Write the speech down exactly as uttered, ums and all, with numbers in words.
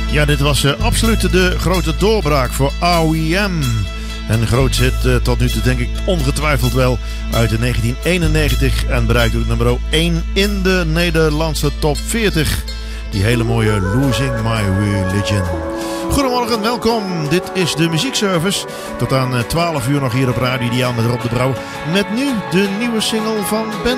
Ja, dit was uh, absoluut de grote doorbraak voor R E M. Een groot hit uh, tot nu toe denk ik ongetwijfeld wel uit de negentien eenennegentig en bereikt ook nummer één in de Nederlandse top veertig. Die hele mooie Losing My Religion. Goedemorgen, welkom. Dit is de muziekservice. Tot aan twaalf uur nog hier op Radio Ideaal met Rob de Brouw. Met nu de nieuwe single van Ben